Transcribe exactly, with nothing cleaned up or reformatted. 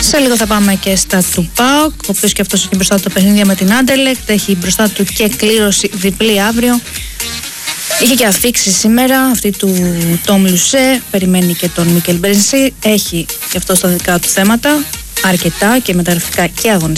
Σε λίγο θα πάμε και στα του ΠΑΟΚ, ο οποίος και αυτός έχει μπροστά του το παιχνίδια με την Άντερλεκτ, έχει μπροστά του και κλήρωση διπλή αύριο. Είχε και αφήξει σήμερα αυτή του Τόμ Λουσέ, περιμένει και τον Μίκελ Μπερνσί, έχει και αυτό στα δικά του θέματα, αρκετά και μεταγραφικά και αγωνιστικά.